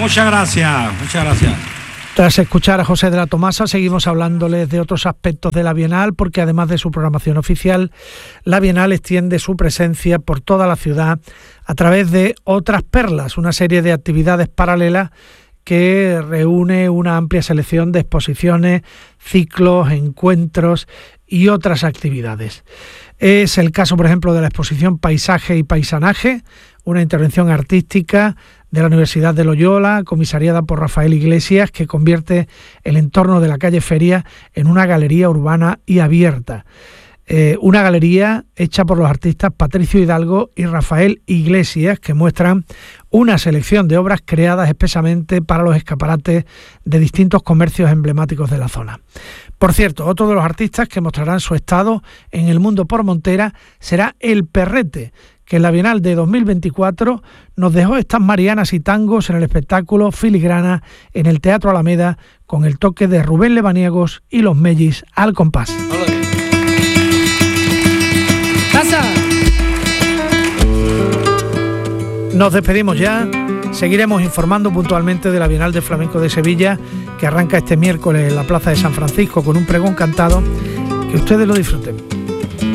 Muchas gracias, muchas gracias. Tras escuchar a José de la Tomasa, seguimos hablándoles de otros aspectos de la Bienal, porque además de su programación oficial, la Bienal extiende su presencia por toda la ciudad a través de Otras Perlas, una serie de actividades paralelas que reúne una amplia selección de exposiciones, ciclos, encuentros y otras actividades. Es el caso, por ejemplo, de la exposición Paisaje y Paisanaje, una intervención artística de la Universidad de Loyola, comisariada por Rafael Iglesias, que convierte el entorno de la calle Feria en una galería urbana y abierta. Una galería hecha por los artistas Patricio Hidalgo y Rafael Iglesias, que muestran una selección de obras creadas expresamente para los escaparates de distintos comercios emblemáticos de la zona. Por cierto, otro de los artistas que mostrarán su estado en el mundo por Montera será El Perrete, que en la Bienal de 2024 nos dejó estas marianas y tangos en el espectáculo Filigrana en el Teatro Alameda, con el toque de Rubén Lebaniegos y los Mellis al compás. ¡Casa! Nos despedimos ya. Seguiremos informando puntualmente de la Bienal de Flamenco de Sevilla, que arranca este miércoles en la Plaza de San Francisco con un pregón cantado. Que ustedes lo disfruten.